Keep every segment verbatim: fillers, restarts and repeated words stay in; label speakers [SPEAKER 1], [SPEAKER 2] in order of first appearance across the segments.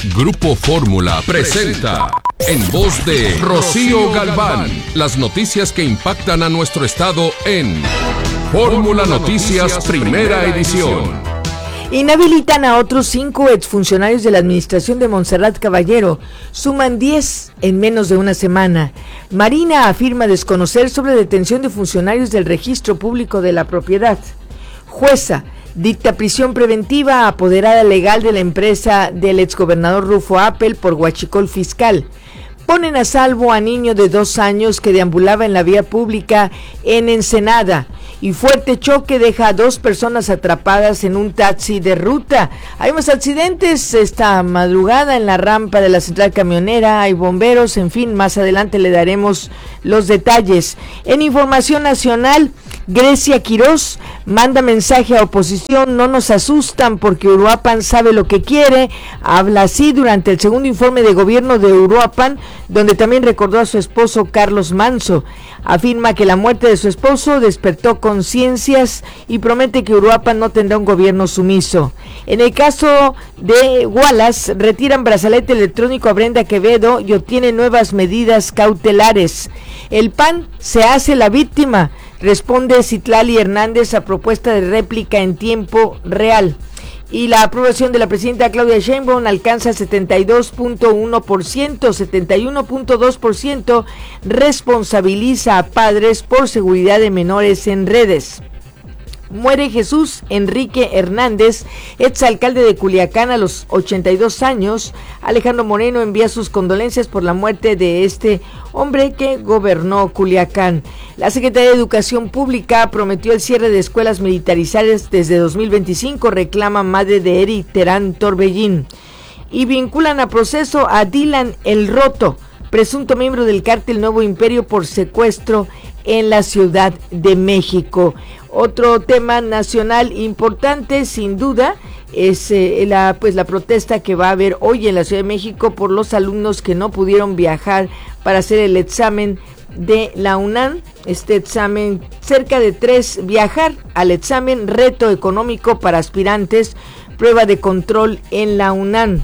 [SPEAKER 1] Grupo Fórmula presenta, en voz de Rocío Galván, las noticias que impactan a nuestro estado en Fórmula Noticias Primera Edición.
[SPEAKER 2] Inhabilitan a otros cinco exfuncionarios de la administración de Montserrat Caballero. Suman diez en menos de una semana. Marina afirma desconocer sobre detención de funcionarios del Registro Público de la Propiedad. Jueza dicta prisión preventiva a apoderada legal de la empresa del exgobernador Rufo Appel por huachicol fiscal. Ponen a salvo a niño de dos años que deambulaba en la vía pública en Ensenada. Y fuerte choque deja a dos personas atrapadas en un taxi de ruta. Hay más accidentes esta madrugada en la rampa de la central camionera, hay bomberos, en fin, más adelante le daremos los detalles. En información nacional, Grecia Quirós manda mensaje a oposición: no nos asustan porque Uruapan sabe lo que quiere. Habla así durante el segundo informe de gobierno de Uruapan, donde también recordó a su esposo Carlos Manso. Afirma que la muerte de su esposo despertó conciencias y promete que Uruapan no tendrá un gobierno sumiso. En el caso de Wallace, retiran brazalete electrónico a Brenda Quevedo y obtienen nuevas medidas cautelares. El P A N se hace la víctima, responde Citlali Hernández a propuesta de réplica en tiempo real. Y la aprobación de la presidenta Claudia Sheinbaum alcanza setenta y dos punto uno por ciento, setenta y uno punto dos por ciento responsabiliza a padres por seguridad de menores en redes. Muere Jesús Enrique Hernández, exalcalde de Culiacán, a los ochenta y dos años. Alejandro Moreno envía sus condolencias por la muerte de este hombre que gobernó Culiacán. La Secretaría de Educación Pública prometió el cierre de escuelas militarizadas desde dos mil veinticinco, reclama madre de Eric Terán Torbellín. Y vinculan a proceso a Dylan El Roto, presunto miembro del cártel Nuevo Imperio, por secuestro en la Ciudad de México. Otro tema nacional importante, sin duda, es eh, la pues la protesta que va a haber hoy en la Ciudad de México por los alumnos que no pudieron viajar para hacer el examen de la UNAM. Este examen, cerca de tres, viajar al examen, reto económico para aspirantes, prueba de control en la UNAM.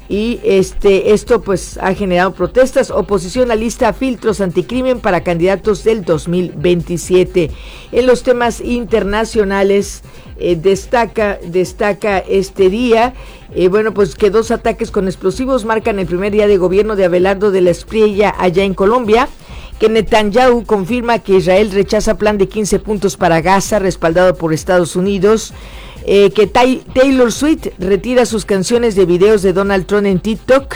[SPEAKER 2] Y este esto pues ha generado protestas. Oposición alista filtros anticrimen para candidatos del dos mil veintisiete. En los temas internacionales eh, destaca destaca este día eh, bueno pues que dos ataques con explosivos marcan el primer día de gobierno de Abelardo de la Espriella allá en Colombia. Que Netanyahu confirma que Israel rechaza plan de quince puntos para Gaza respaldado por Estados Unidos. Eh, que Ty- Taylor Swift retira sus canciones de videos de Donald Trump en TikTok.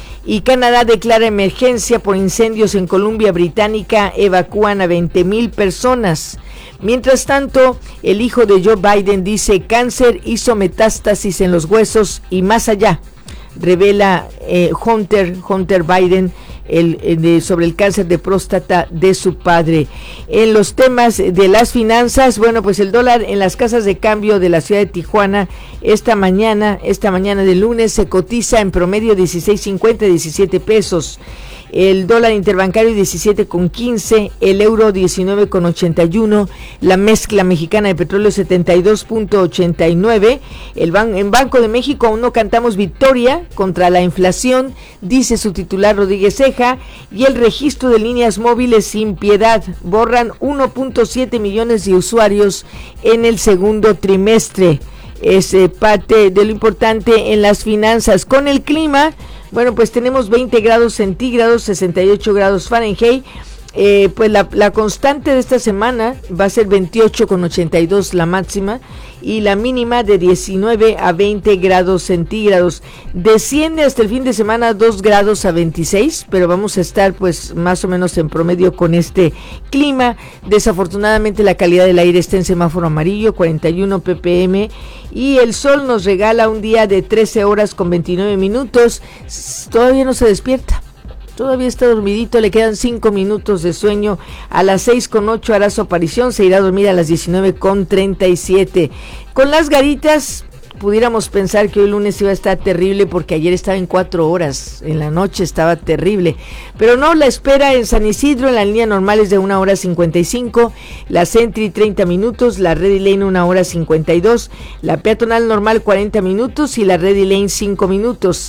[SPEAKER 2] Y Canadá declara emergencia por incendios en Columbia Británica, evacúan a veinte mil personas. Mientras tanto, el hijo de Joe Biden dice: cáncer hizo metástasis en los huesos y más allá. Revela eh, Hunter, Hunter Biden el, el de, sobre el cáncer de próstata de su padre. En los temas de las finanzas, bueno, pues el dólar en las casas de cambio de la ciudad de Tijuana esta mañana, esta mañana de lunes se cotiza en promedio dieciséis cincuenta, diecisiete pesos. El dólar interbancario diecisiete con quince, el euro diecinueve con ochenta y uno, la mezcla mexicana de petróleo setenta y dos punto ochenta y nueve. El ban- en Banco de México aún no cantamos victoria contra la inflación, dice su titular Rodríguez Ceja, y el registro de líneas móviles sin piedad, borran uno punto siete millones de usuarios en el segundo trimestre. Es eh, parte de lo importante en las finanzas. Con el clima, bueno, pues tenemos veinte grados centígrados, sesenta y ocho grados Fahrenheit. Eh, pues la, la constante de esta semana va a ser veintiocho con ochenta y dos la máxima y la mínima de diecinueve a veinte grados centígrados. Desciende hasta el fin de semana dos grados a veintiséis, pero vamos a estar pues más o menos en promedio con este clima. Desafortunadamente la calidad del aire está en semáforo amarillo, cuarenta y uno ppm, y el sol nos regala un día de trece horas con veintinueve minutos. Todavía no se despierta. Todavía está dormidito, le quedan cinco minutos de sueño. A las seis con ocho hará su aparición, se irá a dormir a las diecinueve con treinta y siete. Con las garitas, pudiéramos pensar que hoy lunes iba a estar terrible porque ayer estaba en cuatro horas, en la noche estaba terrible. Pero no, la espera en San Isidro en la línea normal es de una hora cincuenta y cinco, la Sentry treinta minutos, la Ready Lane una hora cincuenta y dos, la peatonal normal cuarenta minutos y la Ready Lane cinco minutos.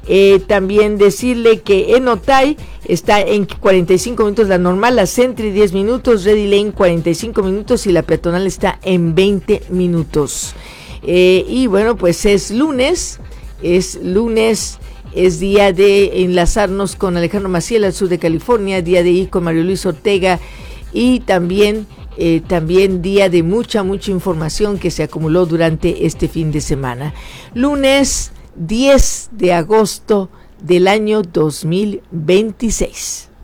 [SPEAKER 2] Eh, también decirle que en Otay está en cuarenta y cinco minutos la normal, la Sentry diez minutos, Ready Lane cuarenta y cinco minutos y la peatonal está en veinte minutos. Eh, y bueno, pues es lunes, es lunes, es día de enlazarnos con Alejandro Maciel al sur de California, día de ir con Mario Luis Ortega y también, eh, también día de mucha, mucha información que se acumuló durante este fin de semana. Lunes diez de agosto del año dos mil veintiséis.